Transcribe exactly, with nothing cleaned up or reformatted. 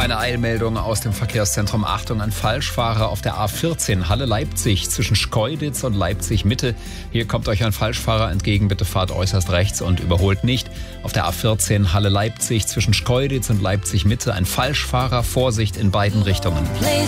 Eine Eilmeldung aus dem Verkehrszentrum. Achtung, ein Falschfahrer auf der A vierzehn Halle-Leipzig zwischen Schkeuditz und Leipzig-Mitte. Hier kommt euch ein Falschfahrer entgegen. Bitte fahrt äußerst rechts und überholt nicht. Auf der A vierzehn Halle-Leipzig zwischen Schkeuditz und Leipzig-Mitte ein Falschfahrer. Vorsicht in beiden Richtungen.